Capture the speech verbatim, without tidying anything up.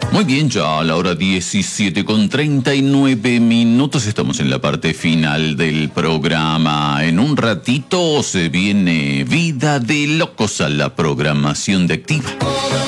Muy bien, ya a la hora diecisiete con treinta y nueve minutos estamos en la parte final del programa. En un ratito se viene Vida de Locos a la programación de Activa.